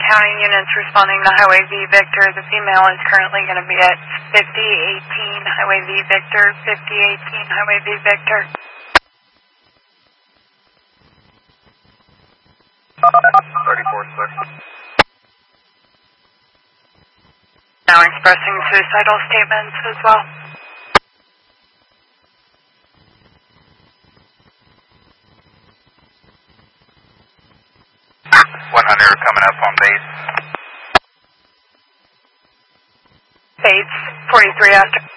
County units responding to Highway V Victor. The female is currently going to be at 5018 Highway V Victor, 5018 Highway V Victor. 34-6. Now expressing suicidal statements as well. 100 coming up on base. Bates, 43 after.